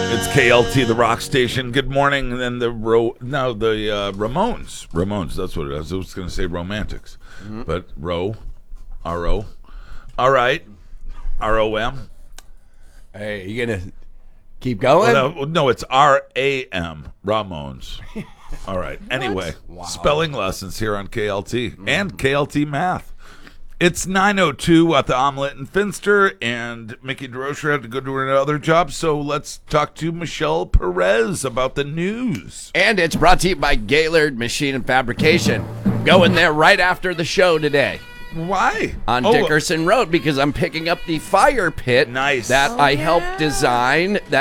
It's KLT, the rock station. Good morning. And then the Ramones. Ramones, that's what it is. I was going to say Romantics. But R-O. All right. R-O-M. Hey, you going to keep going? No, it's R-A-M. Ramones. All right. Anyway, spelling lessons here on KLT and KLT Math. It's 9:02 at the Omelet in Finster, and Mickey DeRocher had to go do another job, so let's talk to Michelle Perez about the news. And it's brought to you by Gaylord Machine and Fabrication. Going there right after the show today. Why? On Dickerson Road, because I'm picking up the fire pit Nice. that I helped design.